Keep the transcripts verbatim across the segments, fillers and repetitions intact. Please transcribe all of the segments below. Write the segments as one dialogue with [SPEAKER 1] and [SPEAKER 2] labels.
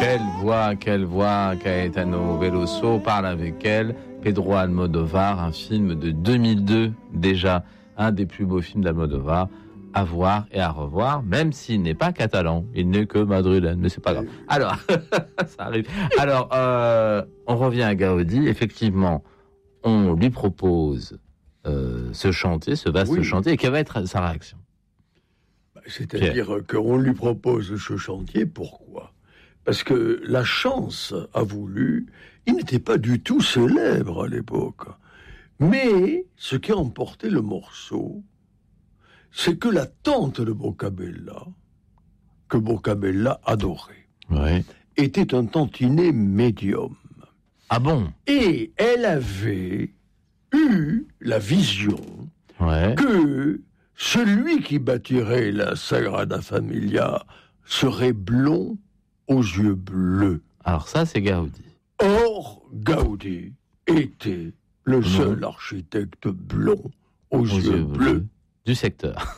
[SPEAKER 1] Quelle voix, quelle voix, Caetano Veloso parle avec elle. Pedro Almodovar, un film de deux mille deux déjà, un des plus beaux films d'Almodovar, à voir et à revoir, même s'il n'est pas catalan, il n'est que madrilène, mais c'est pas grave. Alors, ça arrive. Alors, euh, on revient à Gaudi. Effectivement, on lui propose euh, ce chantier, ce vaste oui. chantier, et quelle va être sa réaction?
[SPEAKER 2] C'est-à-dire Pierre. qu'on lui propose ce chantier, pourquoi? Parce que la chance a voulu, il n'était pas du tout célèbre à l'époque, mais ce qui a emporté le morceau, c'est que la tante de Boccabella, que Boccabella adorait,
[SPEAKER 1] ouais.
[SPEAKER 2] était un tantinet médium.
[SPEAKER 1] Ah bon?
[SPEAKER 2] Et elle avait eu la vision
[SPEAKER 1] ouais.
[SPEAKER 2] que celui qui bâtirait la Sagrada Familia serait blond aux yeux bleus.
[SPEAKER 1] Alors ça, c'est Gaudi.
[SPEAKER 2] Or, Gaudi était le mmh. seul architecte blond aux, aux yeux, yeux bleus. bleus.
[SPEAKER 1] Du secteur.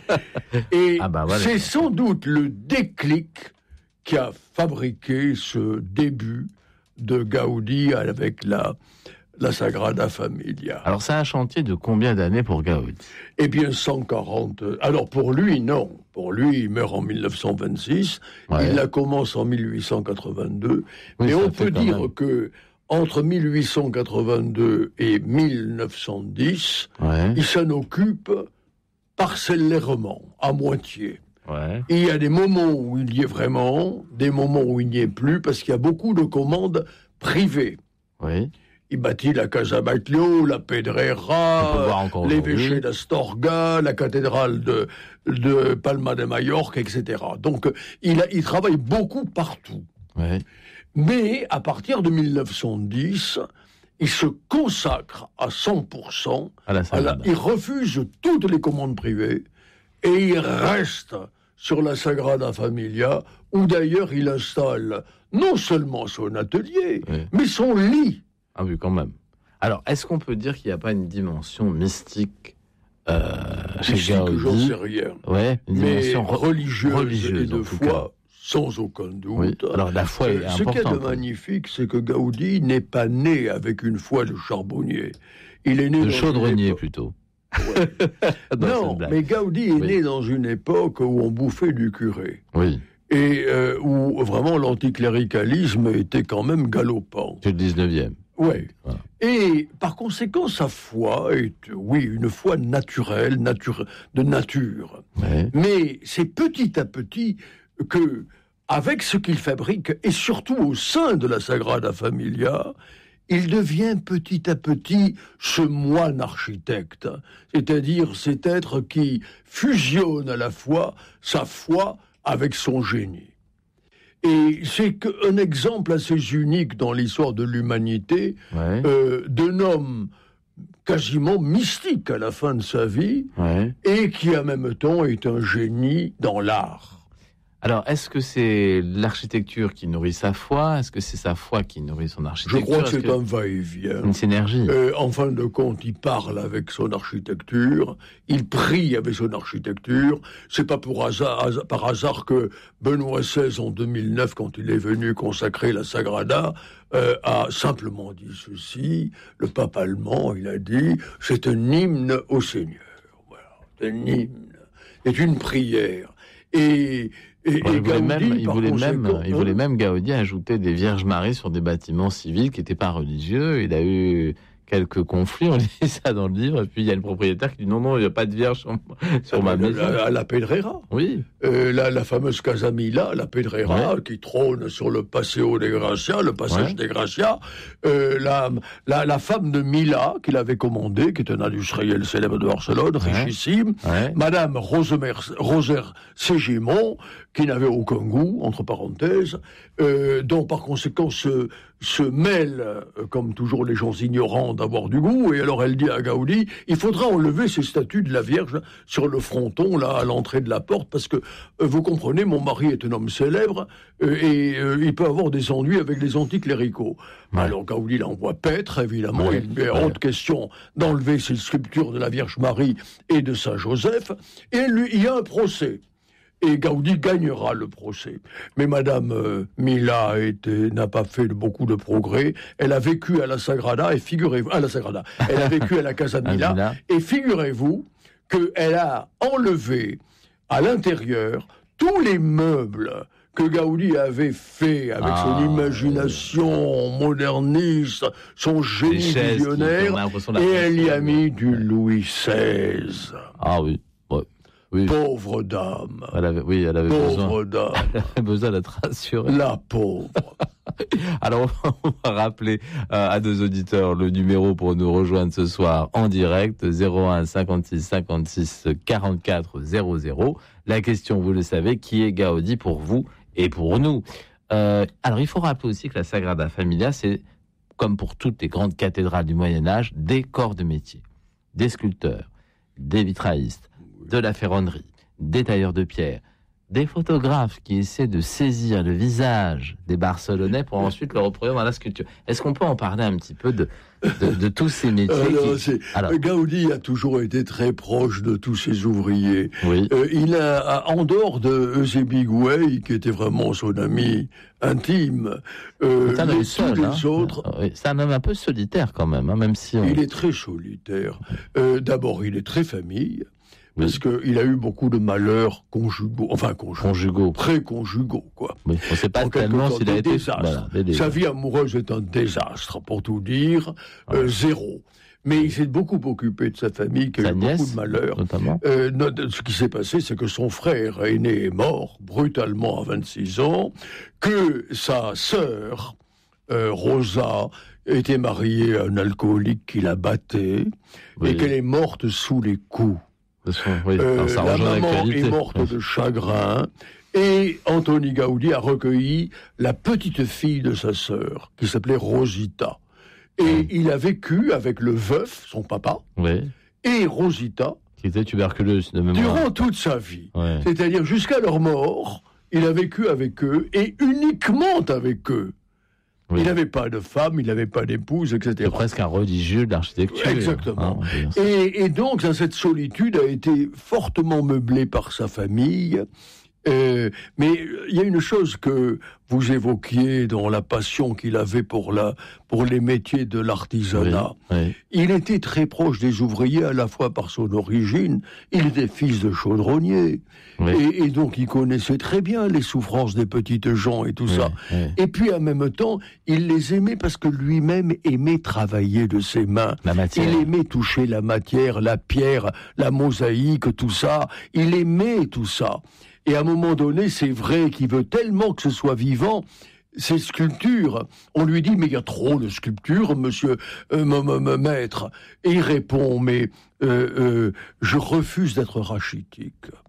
[SPEAKER 2] Et ah bah voilà. C'est sans doute le déclic qui a fabriqué ce début de Gaudi avec la, la Sagrada Familia.
[SPEAKER 1] Alors c'est un chantier de combien d'années pour Gaudi?
[SPEAKER 2] Eh bien cent quarante. Alors pour lui, non. Pour lui, il meurt en dix-neuf cent vingt-six. Ouais. Il la commence en mille huit cent quatre-vingt-deux. Oui, mais on peut dire même. que entre mille huit cent quatre-vingt-deux et mille neuf cent dix,
[SPEAKER 1] ouais.
[SPEAKER 2] il s'en occupe parcellairement, à moitié.
[SPEAKER 1] Ouais.
[SPEAKER 2] Et il y a des moments où il y est vraiment, des moments où il n'y est plus, parce qu'il y a beaucoup de commandes privées.
[SPEAKER 1] Oui.
[SPEAKER 2] Il bâtit la Casa Batlló, la Pedrera, l'évêché d'Astorga, la cathédrale de, de Palma de Majorque, et cetera. Donc, il, a, il travaille beaucoup partout.
[SPEAKER 1] Ouais.
[SPEAKER 2] Mais, à partir de mille neuf cent dix... il se consacre à cent pour cent,
[SPEAKER 1] à la
[SPEAKER 2] à la, il refuse toutes les commandes privées, et il reste sur la Sagrada Familia, où d'ailleurs il installe non seulement son atelier,
[SPEAKER 1] oui.
[SPEAKER 2] mais son lit.
[SPEAKER 1] Ah oui, quand même. Alors, est-ce qu'on peut dire qu'il n'y a pas une dimension mystique euh, chez
[SPEAKER 2] mystique,
[SPEAKER 1] Gaudi?
[SPEAKER 2] J'en sais rien.
[SPEAKER 1] Ouais, une
[SPEAKER 2] mais
[SPEAKER 1] dimension
[SPEAKER 2] religieuse,
[SPEAKER 1] religieuse
[SPEAKER 2] et de foi. Sans aucun doute.
[SPEAKER 1] Oui. Alors la foi est
[SPEAKER 2] Ce
[SPEAKER 1] importante.
[SPEAKER 2] qui est de magnifique, c'est que Gaudi n'est pas né avec une foi de charbonnier. Il est né
[SPEAKER 1] de
[SPEAKER 2] dans
[SPEAKER 1] chaudronnier
[SPEAKER 2] époque...
[SPEAKER 1] plutôt.
[SPEAKER 2] Ouais. non, mais Gaudi est oui. né dans une époque où on bouffait du curé.
[SPEAKER 1] Oui.
[SPEAKER 2] Et euh, où vraiment l'anticléricalisme était quand même galopant.
[SPEAKER 1] C'est le dix-neuvième.
[SPEAKER 2] Oui. Voilà. Et par conséquent, sa foi est, oui, une foi naturelle, nature, de nature.
[SPEAKER 1] Ouais.
[SPEAKER 2] Mais c'est petit à petit que, avec ce qu'il fabrique, et surtout au sein de la Sagrada Familia, il devient petit à petit ce moine architecte, c'est-à-dire cet être qui fusionne à la fois sa foi avec son génie. Et c'est un exemple assez unique dans l'histoire de l'humanité,
[SPEAKER 1] ouais.
[SPEAKER 2] euh, d'un homme quasiment mystique à la fin de sa vie,
[SPEAKER 1] ouais.
[SPEAKER 2] et qui en même temps est un génie dans l'art.
[SPEAKER 1] Alors, est-ce que c'est l'architecture qui nourrit sa foi? Est-ce que c'est sa foi qui nourrit son architecture?
[SPEAKER 2] Je crois que
[SPEAKER 1] est-ce
[SPEAKER 2] c'est
[SPEAKER 1] que...
[SPEAKER 2] un va-et-vient.
[SPEAKER 1] Une synergie.
[SPEAKER 2] Euh, en fin de compte, il parle avec son architecture, il prie avec son architecture. C'est pas pour hasard, hasard, par hasard que Benoît seize, en deux mille neuf, quand il est venu consacrer la Sagrada, euh, a simplement dit ceci. Le pape allemand, il a dit, c'est un hymne au Seigneur. Voilà, c'est un hymne, c'est une prière. Et Et,
[SPEAKER 1] bon,
[SPEAKER 2] et
[SPEAKER 1] il, voulait
[SPEAKER 2] Gaudi,
[SPEAKER 1] même, il, voulait même,
[SPEAKER 2] hein,
[SPEAKER 1] il voulait même, Gaudi, ajouter des Vierges Maries sur des bâtiments civils qui n'étaient pas religieux. Il a eu quelques conflits, on lit ça dans le livre, et puis il y a le propriétaire qui dit non, non, il n'y a pas de Vierge sur, sur ma maison.
[SPEAKER 2] À la Pedrera.
[SPEAKER 1] Oui.
[SPEAKER 2] Euh, la, la fameuse Casa Mila, la Pedrera, ouais. qui trône sur le Paseo de Gracia, le passage ouais. des Gracia. Euh, la, la, la femme de Mila, qu'il avait commandée, qui est un industriel célèbre de Barcelone, ouais. richissime. Ouais. Madame Rosemer, Roser Ségimon, qui n'avait aucun goût, entre parenthèses, euh, dont par conséquent se, se mêle, euh, comme toujours les gens ignorants, d'avoir du goût. Et alors elle dit à Gaudi, il faudra enlever ces statues de la Vierge sur le fronton, là, à l'entrée de la porte, parce que, euh, vous comprenez, mon mari est un homme célèbre, euh, et euh, il peut avoir des ennuis avec les anticléricaux. Ouais. Alors Gaudi l'envoie paître, évidemment, ouais. il lui est ouais. hors de question d'enlever ces sculptures de la Vierge Marie et de Saint Joseph, et lui, il y a un procès. et Gaudi gagnera le procès. Mais Madame euh, Mila a été, n'a pas fait beaucoup de progrès. Elle a vécu à la Sagrada, et figurez-vous, à la Sagrada, elle a vécu à la Casa Mila, et figurez-vous qu'elle a enlevé à l'intérieur tous les meubles que Gaudi avait fait avec ah, son imagination oui. moderniste, son génie visionnaire, et elle y a mis du Louis seize.
[SPEAKER 1] Ah oui. Ouais. Oui.
[SPEAKER 2] Pauvre dame.
[SPEAKER 1] Elle avait, oui, elle avait
[SPEAKER 2] pauvre
[SPEAKER 1] besoin.
[SPEAKER 2] dame.
[SPEAKER 1] Elle avait besoin d'être rassurée.
[SPEAKER 2] La pauvre.
[SPEAKER 1] Alors, on va rappeler euh, à nos auditeurs le numéro pour nous rejoindre ce soir en direct, zéro un cinquante-six cinquante-six quarante-quatre zéro zéro. La question, vous le savez, qui est Gaudi pour vous et pour nous. Euh, alors, il faut rappeler aussi que la Sagrada Familia, c'est, comme pour toutes les grandes cathédrales du Moyen-Âge, des corps de métier, des sculpteurs, des vitraillistes, de la ferronnerie, des tailleurs de pierre, des photographes qui essaient de saisir le visage des Barcelonais pour ensuite le reproduire dans la sculpture. Est-ce qu'on peut en parler un petit peu de, de, de tous ces métiers
[SPEAKER 2] Alors,
[SPEAKER 1] qui...
[SPEAKER 2] Alors... Gaudi a toujours été très proche de tous ses ouvriers.
[SPEAKER 1] Oui.
[SPEAKER 2] Euh, il a, en dehors de Eusebi Gouey, qui était vraiment son ami intime, euh,
[SPEAKER 1] c'est
[SPEAKER 2] les,
[SPEAKER 1] seul,
[SPEAKER 2] tous
[SPEAKER 1] hein.
[SPEAKER 2] les autres...
[SPEAKER 1] Oui, c'est un homme un peu solitaire quand même, hein, même si... On...
[SPEAKER 2] Il est très solitaire. Euh, d'abord, il est très famille. Parce oui. qu'il a eu beaucoup de malheurs conjugaux, enfin conjugaux,
[SPEAKER 1] conjugaux.
[SPEAKER 2] pré-conjugaux, quoi.
[SPEAKER 1] Oui, on ne sait pas tellement s'il a été...
[SPEAKER 2] Voilà, sa vie amoureuse est un désastre, pour tout dire, ouais. euh, zéro. Mais il s'est beaucoup occupé de sa famille, qui a eu
[SPEAKER 1] nièce,
[SPEAKER 2] beaucoup de malheurs.
[SPEAKER 1] Notamment.
[SPEAKER 2] Euh, ce qui s'est passé, c'est que son frère aîné est mort, brutalement, à vingt-six ans, que sa sœur, euh, Rosa, était mariée à un alcoolique qui la battait, oui. et qu'elle est morte sous les coups.
[SPEAKER 1] Oui,
[SPEAKER 2] euh, la maman est morte de chagrin et Antoni Gaudi a recueilli la petite fille de sa sœur qui s'appelait Rosita et oui. il a vécu avec le veuf, son papa,
[SPEAKER 1] oui.
[SPEAKER 2] et Rosita
[SPEAKER 1] qui était tuberculeuse de mémoire
[SPEAKER 2] durant toute sa vie,
[SPEAKER 1] oui.
[SPEAKER 2] c'est-à-dire jusqu'à leur mort, il a vécu avec eux et uniquement avec eux. Oui. Il n'avait pas de femme, il n'avait pas d'épouse, et cetera.
[SPEAKER 1] C'est presque un religieux de l'architecture.
[SPEAKER 2] Exactement.
[SPEAKER 1] Hein,
[SPEAKER 2] et, et donc, cette solitude a été fortement meublée par sa famille. Euh, mais il y a une chose que vous évoquiez dans la passion qu'il avait pour, la, pour les métiers de l'artisanat.
[SPEAKER 1] Oui, oui.
[SPEAKER 2] Il était très proche des ouvriers, à la fois par son origine, il était fils de chaudronnier, oui. et, et donc il connaissait très bien les souffrances des petites gens et tout oui, ça. Oui. Et puis en même temps, il les aimait parce que lui-même aimait travailler de ses mains.
[SPEAKER 1] La matière.
[SPEAKER 2] Il aimait toucher la matière, la pierre, la mosaïque, tout ça. Il aimait tout ça. Et à un moment donné, c'est vrai qu'il veut tellement que ce soit vivant, ces sculptures. On lui dit, mais il y a trop de sculptures, monsieur euh, m- m- maître. Et il répond, mais euh, euh, je refuse d'être rachitique.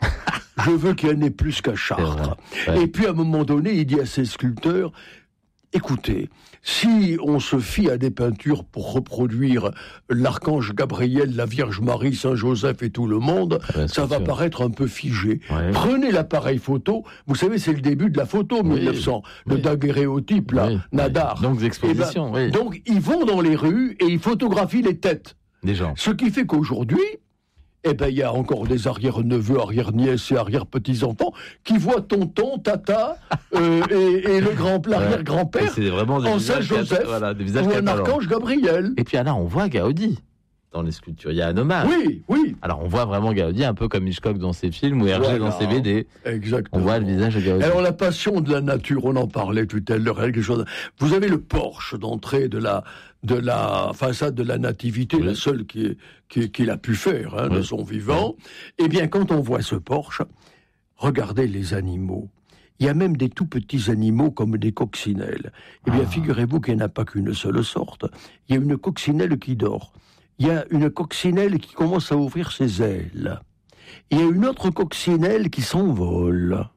[SPEAKER 2] Je veux qu'il y en ait plus qu'à Chartres. Ouais. Et puis à un moment donné, il dit à ses sculpteurs, écoutez, si on se fie à des peintures pour reproduire l'archange Gabriel, la Vierge Marie, Saint Joseph et tout le monde, ouais, ça va sûr. paraître un peu figé. Ouais. Prenez l'appareil photo, vous savez, c'est le début de la photo, oui, mille neuf cents, oui. le daguerréotype, là, oui, Nadar.
[SPEAKER 1] Donc, expositions, ben,
[SPEAKER 2] oui. Donc, ils vont dans les rues et ils photographient les têtes.
[SPEAKER 1] Des gens.
[SPEAKER 2] Ce qui fait qu'aujourd'hui, eh ben, il y a encore des arrière-neveux, arrière-nièces et arrière-petits-enfants qui voient tonton, tata euh, et, et le grand, l'arrière-grand-père
[SPEAKER 1] c'est vraiment des
[SPEAKER 2] en Saint-Joseph
[SPEAKER 1] voilà, des visages
[SPEAKER 2] ou un archange Gabriel.
[SPEAKER 1] Et puis là, on voit Gaudi dans les sculptures. Il y a un hommage.
[SPEAKER 2] Oui, oui.
[SPEAKER 1] Alors, on voit vraiment Gaudi un peu comme Hitchcock dans ses films ou Hergé voilà, dans ses B D.
[SPEAKER 2] Exactement.
[SPEAKER 1] On voit le visage de Gaudi.
[SPEAKER 2] Alors, la passion de la nature, on en parlait tout à l'heure. Quelque chose. Vous avez le porche d'entrée de la de la façade de la Nativité, oui. la seule qui est, qui, qu'il a pu faire hein, oui. de son vivant. Oui. Eh bien, quand on voit ce porche, regardez les animaux. Il y a même des tout petits animaux comme des coccinelles. Eh bien, ah. figurez-vous qu'il n'y en a pas qu'une seule sorte. Il y a une coccinelle qui dort. Il y a une coccinelle qui commence à ouvrir ses ailes. Il y a une autre coccinelle qui s'envole.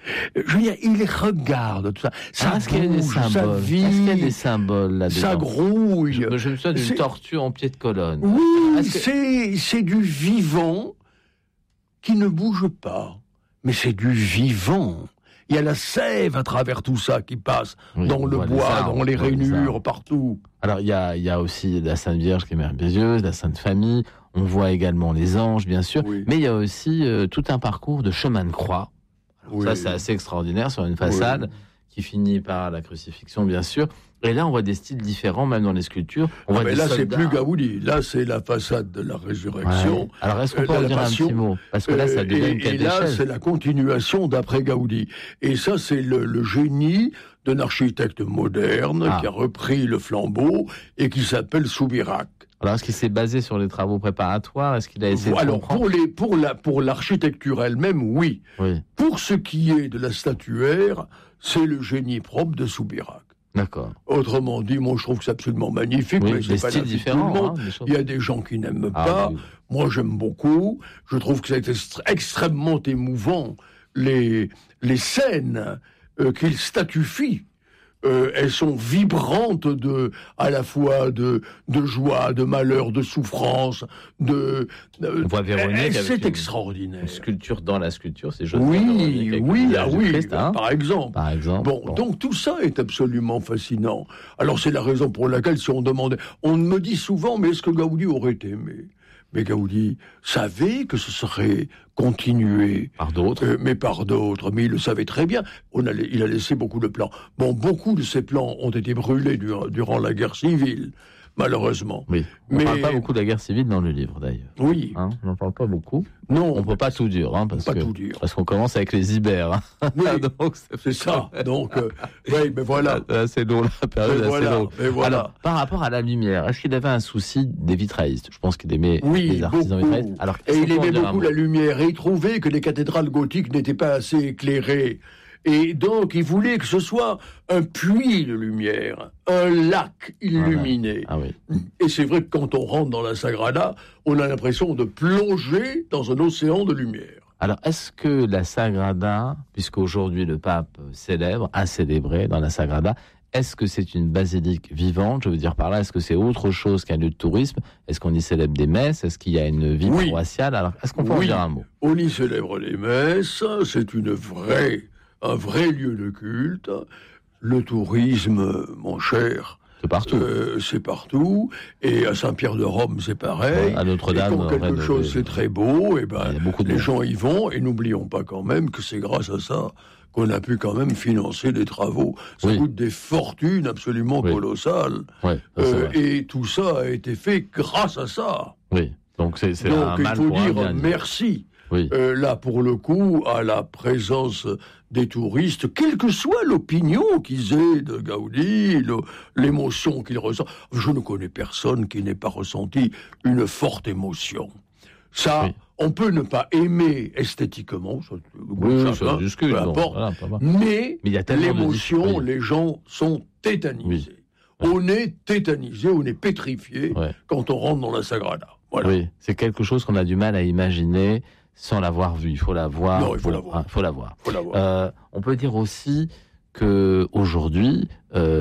[SPEAKER 2] Je veux dire, il les regarde, tout ça. Ça
[SPEAKER 1] ah, bouge,
[SPEAKER 2] ça vit.
[SPEAKER 1] Est-ce qu'il y a des symboles là-dedans?
[SPEAKER 2] Ça grouille.
[SPEAKER 1] Je, je me souviens d'une c'est... tortue en pied de colonne.
[SPEAKER 2] Oui, que...
[SPEAKER 1] c'est,
[SPEAKER 2] c'est du vivant qui ne bouge pas. Mais c'est du vivant. Il y a la sève à travers tout ça qui passe oui, dans le bois, arbres, dans les rainures, les partout.
[SPEAKER 1] Alors, il y a, il y a aussi la Sainte Vierge qui est merveilleuse, la Sainte Famille. On voit également les anges, bien sûr. Oui. Mais il y a aussi euh, tout un parcours de chemin de croix Oui. Ça, c'est assez extraordinaire sur une façade oui. qui finit par la crucifixion, bien sûr. Et là, on voit des styles différents, même dans les sculptures. On voit
[SPEAKER 2] mais
[SPEAKER 1] des
[SPEAKER 2] là,
[SPEAKER 1] soldats.
[SPEAKER 2] c'est plus Gaudi. Là, c'est la façade de la résurrection.
[SPEAKER 1] Ouais. Alors, est-ce qu'on peut en dire
[SPEAKER 2] passion,
[SPEAKER 1] un petit mot? Parce que là, ça devient
[SPEAKER 2] et,
[SPEAKER 1] une quête
[SPEAKER 2] Et là,
[SPEAKER 1] d'échelle.
[SPEAKER 2] c'est la continuation d'après Gaudi. Et ça, c'est le, le génie d'un architecte moderne ah. qui a repris le flambeau et qui s'appelle Soubirac.
[SPEAKER 1] Alors, est-ce qu'il s'est basé sur les travaux préparatoires? Est-ce qu'il a essayé de
[SPEAKER 2] Alors,
[SPEAKER 1] comprendre
[SPEAKER 2] pour, les, pour, la, pour l'architecture elle-même, oui.
[SPEAKER 1] oui.
[SPEAKER 2] Pour ce qui est de la statuaire, c'est le génie propre de Soubirac.
[SPEAKER 1] D'accord.
[SPEAKER 2] Autrement dit, moi je trouve que c'est absolument magnifique,
[SPEAKER 1] oui,
[SPEAKER 2] mais c'est pas l'avis de tout le monde. Hein, choses... Il y a des gens qui n'aiment ah, pas. Oui. Moi j'aime beaucoup. Je trouve que c'est extra- extrêmement émouvant les, les scènes euh, qu'il statufie. Euh, elles sont vibrantes de, à la fois de, de joie, de malheur, de souffrance, de.
[SPEAKER 1] On voit Véronique.
[SPEAKER 2] C'est extraordinaire.
[SPEAKER 1] Une sculpture dans la sculpture, c'est joli.
[SPEAKER 2] Oui, oui, ah oui,
[SPEAKER 1] Christ, hein
[SPEAKER 2] par exemple.
[SPEAKER 1] Par exemple.
[SPEAKER 2] Bon, bon, donc tout ça est absolument fascinant. Alors c'est la raison pour laquelle, si on demandait, on me dit souvent, mais est-ce que Gaudi aurait aimé ? Mais Gaudi savait que ce serait continué.
[SPEAKER 1] Par d'autres.
[SPEAKER 2] Euh, mais par d'autres. Mais il le savait très bien. On a, il a laissé beaucoup de plans. Bon, beaucoup de ces plans ont été brûlés durant, durant la guerre civile, malheureusement.
[SPEAKER 1] Oui. On ne
[SPEAKER 2] mais...
[SPEAKER 1] parle pas beaucoup de la guerre civile dans le livre, d'ailleurs.
[SPEAKER 2] Oui.
[SPEAKER 1] Hein, on n'en parle pas beaucoup.
[SPEAKER 2] Non.
[SPEAKER 1] On ne peut pas tout dire. Hein, parce
[SPEAKER 2] pas
[SPEAKER 1] que,
[SPEAKER 2] tout dire.
[SPEAKER 1] Parce qu'on commence avec les Ibères. Hein.
[SPEAKER 2] Oui,
[SPEAKER 1] Donc,
[SPEAKER 2] c'est ça. Donc, euh, oui, mais voilà.
[SPEAKER 1] C'est long, la période,
[SPEAKER 2] mais voilà,
[SPEAKER 1] assez long.
[SPEAKER 2] mais voilà.
[SPEAKER 1] Alors, par rapport à la lumière, est-ce qu'il avait un souci des vitraillistes ? Je pense qu'il aimait
[SPEAKER 2] oui,
[SPEAKER 1] les artisans
[SPEAKER 2] beaucoup.
[SPEAKER 1] vitraillistes. Alors,
[SPEAKER 2] et il aimait beaucoup la lumière. Et il trouvait que les cathédrales gothiques n'étaient pas assez éclairées. Et donc, il voulait que ce soit un puits de lumière, un lac illuminé.
[SPEAKER 1] Ah, ouais. ah oui.
[SPEAKER 2] Et c'est vrai que quand on rentre dans la Sagrada, on a l'impression de plonger dans un océan de lumière.
[SPEAKER 1] Alors, est-ce que la Sagrada, puisqu'aujourd'hui le pape célèbre, a célébré dans la Sagrada, est-ce que c'est une basilique vivante ? Je veux dire par là, est-ce que c'est autre chose qu'un lieu de tourisme ? Est-ce qu'on y célèbre des messes ? Est-ce qu'il y a une vie
[SPEAKER 2] oui.
[SPEAKER 1] paroissiale ? Alors, est-ce qu'on peut
[SPEAKER 2] oui.
[SPEAKER 1] en dire un mot ?
[SPEAKER 2] On y célèbre les messes, c'est une vraie... un vrai lieu de culte. Le tourisme, mon cher,
[SPEAKER 1] c'est partout.
[SPEAKER 2] Euh, c'est partout. Et à Saint-Pierre-de-Rome, c'est pareil.
[SPEAKER 1] Ouais, à Notre-Dame,
[SPEAKER 2] et quand quelque
[SPEAKER 1] Rennes,
[SPEAKER 2] chose c'est très beau, et ben les
[SPEAKER 1] monde.
[SPEAKER 2] gens y vont. Et n'oublions pas quand même que c'est grâce à ça qu'on a pu quand même financer des travaux. Ça
[SPEAKER 1] oui.
[SPEAKER 2] coûte des fortunes absolument
[SPEAKER 1] oui.
[SPEAKER 2] colossales.
[SPEAKER 1] Ouais,
[SPEAKER 2] euh, et tout ça a été fait grâce à ça.
[SPEAKER 1] Oui. Donc c'est, c'est
[SPEAKER 2] Donc
[SPEAKER 1] un
[SPEAKER 2] il
[SPEAKER 1] mal
[SPEAKER 2] faut
[SPEAKER 1] pour
[SPEAKER 2] dire
[SPEAKER 1] un bien.
[SPEAKER 2] merci.
[SPEAKER 1] Oui.
[SPEAKER 2] Euh, là, pour le coup, à la présence des touristes, quelle que soit l'opinion qu'ils aient de Gaudi, le, l'émotion qu'ils ressentent. Je ne connais personne qui n'ait pas ressenti une forte émotion. Ça, oui. on peut ne pas aimer esthétiquement, ça,
[SPEAKER 1] oui,
[SPEAKER 2] chacun,
[SPEAKER 1] ça discute,
[SPEAKER 2] peu importe,
[SPEAKER 1] voilà,
[SPEAKER 2] mais,
[SPEAKER 1] mais y a
[SPEAKER 2] l'émotion,
[SPEAKER 1] de... oui.
[SPEAKER 2] les gens sont tétanisés.
[SPEAKER 1] Oui.
[SPEAKER 2] On est tétanisé, on est pétrifié
[SPEAKER 1] ouais.
[SPEAKER 2] quand on rentre dans la Sagrada. Voilà.
[SPEAKER 1] Oui, c'est quelque chose qu'on a du mal à imaginer sans l'avoir vu. Il faut la voir.
[SPEAKER 2] Non, il faut
[SPEAKER 1] pour...
[SPEAKER 2] la voir.
[SPEAKER 1] Ah, faut la voir.
[SPEAKER 2] Faut la voir.
[SPEAKER 1] Euh, on peut dire aussi que aujourd'hui,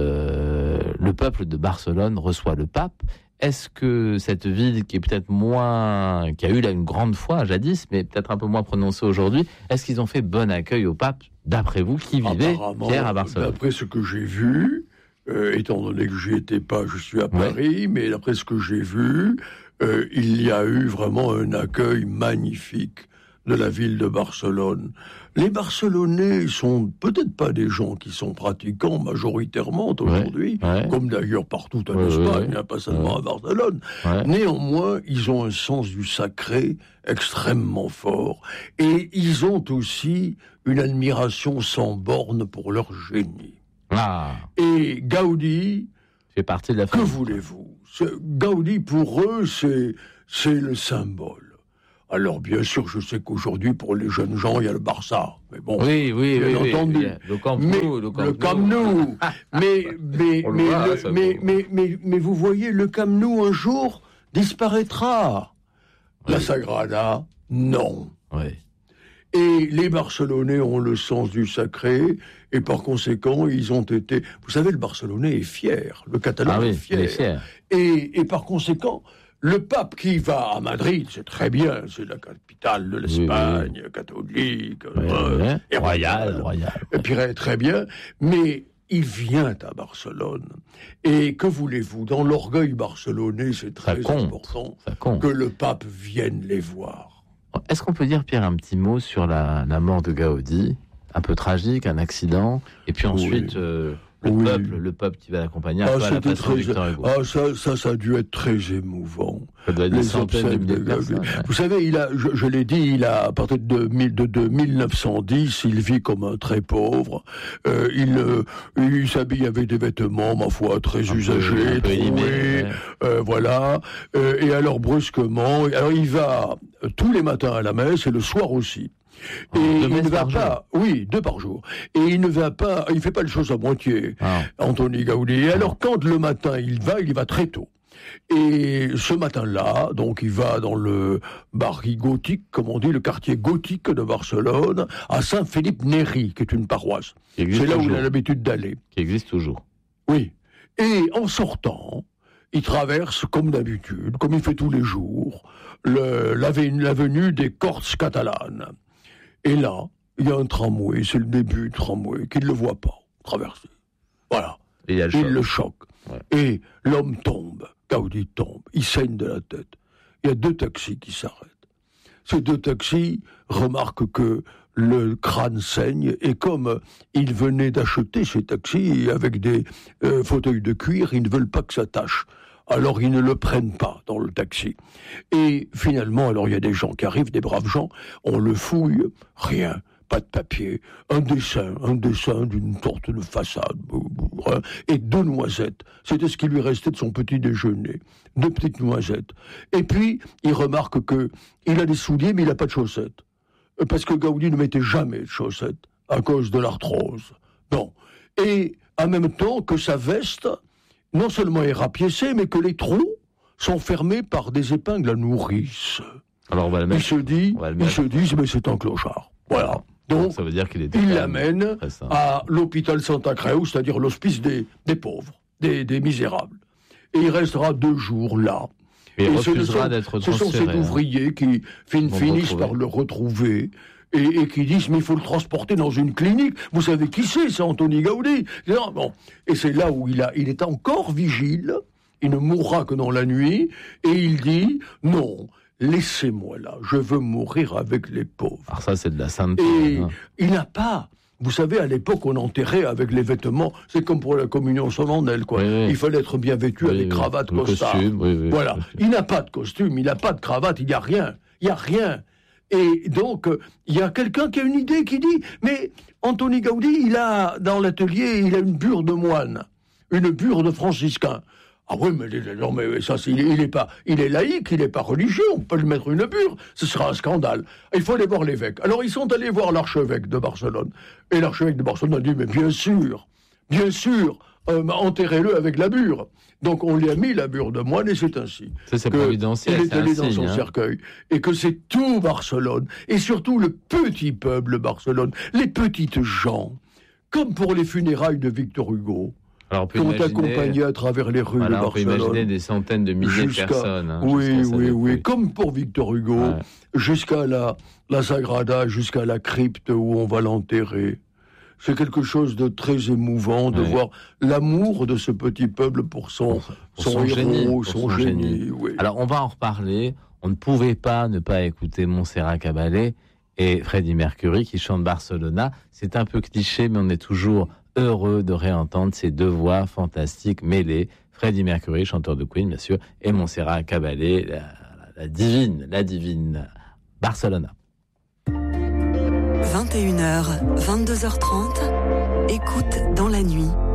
[SPEAKER 1] euh, le peuple de Barcelone reçoit le pape. Est-ce que cette ville qui est peut-être moins, qui a eu là une grande foi jadis, mais peut-être un peu moins prononcée aujourd'hui, est-ce qu'ils ont fait bon accueil au pape, d'après vous, qui vivait, Pierre, à Barcelone ?
[SPEAKER 2] D'après ce que j'ai vu, euh, étant donné que j'y étais pas, je suis à Paris, ouais. mais d'après ce que j'ai vu, euh, il y a eu vraiment un accueil magnifique de la ville de Barcelone. Les Barcelonais sont peut-être pas des gens qui sont pratiquants majoritairement aujourd'hui,
[SPEAKER 1] ouais, ouais.
[SPEAKER 2] comme d'ailleurs partout en
[SPEAKER 1] ouais,
[SPEAKER 2] Espagne,
[SPEAKER 1] ouais, ouais.
[SPEAKER 2] pas seulement
[SPEAKER 1] ouais.
[SPEAKER 2] à Barcelone.
[SPEAKER 1] Ouais.
[SPEAKER 2] Néanmoins, ils ont un sens du sacré extrêmement fort. Et ils ont aussi une admiration sans borne pour leur génie.
[SPEAKER 1] Ah.
[SPEAKER 2] Et Gaudi,
[SPEAKER 1] fait partie de la
[SPEAKER 2] que voulez-vous ? Gaudi, pour eux, c'est, c'est le symbole. Alors, bien sûr, je sais qu'aujourd'hui, pour les jeunes gens, il y a le Barça. Mais bon,
[SPEAKER 1] oui, oui,
[SPEAKER 2] bien
[SPEAKER 1] oui,
[SPEAKER 2] entendu.
[SPEAKER 1] Oui, le Camp
[SPEAKER 2] mais,
[SPEAKER 1] Nou, le Camp
[SPEAKER 2] le Camp Nou. mais, mais, mais,
[SPEAKER 1] voit,
[SPEAKER 2] le, mais, mais, mais, mais vous voyez, le Camp Nou, un jour, disparaîtra. Oui. La Sagrada, non.
[SPEAKER 1] Oui.
[SPEAKER 2] Et les Barcelonais ont le sens du sacré, et par conséquent, ils ont été... Vous savez, le Barcelonais est fier, le Catalan
[SPEAKER 1] ah oui,
[SPEAKER 2] est fier.
[SPEAKER 1] Il est fier.
[SPEAKER 2] Et, et par conséquent, le pape qui va à Madrid, c'est très bien, c'est la capitale de l'Espagne, oui, oui. catholique,
[SPEAKER 1] oui,
[SPEAKER 2] euh,
[SPEAKER 1] oui. et royale, royale.
[SPEAKER 2] Et puis très bien, mais il vient à Barcelone. Et que voulez-vous, dans l'orgueil barcelonais, c'est très important que le pape vienne les voir.
[SPEAKER 1] Est-ce qu'on peut dire, Pierre, un petit mot sur la, la mort de Gaudi ? un peu tragique, un accident, et puis ensuite... Oui. Euh, Le oui. peuple, le peuple qui va l'accompagner, un ah, peu à la façon
[SPEAKER 2] très...
[SPEAKER 1] de Victor Hugo.
[SPEAKER 2] Ah, ça, ça, ça a dû être très émouvant.
[SPEAKER 1] Ça doit être des centaines de milliers de personnes. Ouais.
[SPEAKER 2] Vous savez, il a, je, je l'ai dit, il a, à partir de, de, de mille neuf cent dix, il vit comme un très pauvre. Euh, il, euh, il s'habille avec des vêtements, ma foi, très un usagés, peu, troués, ouais. euh, voilà. Euh, et alors, brusquement, alors il va tous les matins à la messe et le soir aussi. Et oh, il ne va pas, jour. oui, deux par jour. Et il ne va pas, il fait pas les choses à moitié, ah. Antoni Gaudí. Et alors, quand le matin il va, il y va très tôt. Et ce matin-là, donc, il va dans le barri gothique, comme on dit, le quartier gothique de Barcelone, à Saint-Philippe-Néri, qui est une paroisse. C'est là toujours. Où il a l'habitude d'aller.
[SPEAKER 1] Qui existe toujours.
[SPEAKER 2] Oui. Et en sortant, il traverse, comme d'habitude, comme il fait tous les jours, le, l'avenue, l'avenue des Corts catalanes. Et là, il y a un tramway, c'est le début du tramway, qu'il ne le voit pas traverser. Voilà.
[SPEAKER 1] Et il, y a le
[SPEAKER 2] il
[SPEAKER 1] choc.
[SPEAKER 2] le choque. Ouais. Et l'homme tombe, Gaudí tombe, il saigne de la tête. Il y a deux taxis qui s'arrêtent. Ces deux taxis remarquent que le crâne saigne, et comme ils venaient d'acheter ces taxis avec des euh, fauteuils de cuir, ils ne veulent pas que ça tâche. Alors ils ne le prennent pas dans le taxi. Et finalement, alors il y a des gens qui arrivent, des braves gens, on le fouille, rien, pas de papier, un dessin, un dessin d'une sorte de façade, et deux noisettes. C'était ce qui lui restait de son petit déjeuner, deux petites noisettes. Et puis, il remarque que il a des souliers, mais il n'a pas de chaussettes. Parce que Gaudí ne mettait jamais de chaussettes, à cause de l'arthrose. Non. Et en même temps que sa veste... non seulement est rapiécé, mais que les trous sont fermés par des épingles à nourrice.
[SPEAKER 1] Alors on va le mettre.
[SPEAKER 2] Il se dit, il se dit, mais c'est un clochard. Voilà. Donc,
[SPEAKER 1] ça veut dire qu'il est
[SPEAKER 2] il l'amène à l'hôpital Santa Creu, c'est-à-dire l'hospice des, des pauvres, des, des misérables. Et il restera deux jours là.
[SPEAKER 1] Et,
[SPEAKER 2] et
[SPEAKER 1] il refusera
[SPEAKER 2] sont,
[SPEAKER 1] d'être
[SPEAKER 2] transféré. Ce sont ces ouvriers qui fin, finissent retrouver. par le retrouver. Et, et qui disent, mais il faut le transporter dans une clinique. Vous savez qui c'est, c'est Antoni Gaudí. Bon. Et c'est là où il, a, il est encore vigile, il ne mourra que dans la nuit, et il dit, non, laissez-moi là, je veux mourir avec les pauvres.
[SPEAKER 1] Alors ça, c'est de la sainteté.
[SPEAKER 2] Et
[SPEAKER 1] hein.
[SPEAKER 2] il n'a pas... Vous savez, à l'époque, on enterrait avec les vêtements, c'est comme pour la communion solennelle, quoi. Oui, oui. Il fallait être bien vêtu oui, avec oui, cravatte, costard. Costume, oui, oui, voilà. Costume. Il n'a pas de costume, il n'a pas de cravate, il n'y a rien. Il n'y a rien. Et donc, il y a quelqu'un qui a une idée qui dit, mais Antoni Gaudí, il a, dans l'atelier, il a une bure de moine, une bure de franciscain. Ah oui, mais, non, mais ça, c'est, il est pas, il est laïque, il n'est pas religieux, on peut lui mettre une bure, ce sera un scandale. Il faut aller voir l'évêque. Alors, ils sont allés voir l'archevêque de Barcelone. Et l'archevêque de Barcelone a dit, mais bien sûr, bien sûr, euh, enterrez-le avec la bure. Donc on lui a mis la bure de moine et c'est ainsi.
[SPEAKER 1] Ça, c'est providentiel,
[SPEAKER 2] il est allé
[SPEAKER 1] c'est un
[SPEAKER 2] dans
[SPEAKER 1] signe,
[SPEAKER 2] son
[SPEAKER 1] hein.
[SPEAKER 2] cercueil. Et que c'est tout Barcelone, et surtout le petit peuple Barcelone, les petites gens, comme pour les funérailles de Victor Hugo,
[SPEAKER 1] alors, on
[SPEAKER 2] qui ont accompagné à travers les rues
[SPEAKER 1] voilà,
[SPEAKER 2] de Barcelone.
[SPEAKER 1] On peut imaginer des centaines de milliers jusqu'à, de personnes. Hein,
[SPEAKER 2] oui, oui, oui, comme pour Victor Hugo, ouais. jusqu'à la, la Sagrada, jusqu'à la crypte où on va l'enterrer. C'est quelque chose de très émouvant de oui. voir l'amour de ce petit peuple pour son, pour son, son héros, génie, son, son génie. génie oui.
[SPEAKER 1] Alors, on va en reparler. On ne pouvait pas ne pas écouter Montserrat Caballé et Freddie Mercury qui chantent Barcelona. C'est un peu cliché, mais on est toujours heureux de réentendre ces deux voix fantastiques mêlées. Freddie Mercury, chanteur de Queen, bien sûr, et Montserrat Caballé, la, la, la divine, la divine Barcelona.
[SPEAKER 3] vingt et une heures, vingt-deux heures trente, écoute dans la nuit.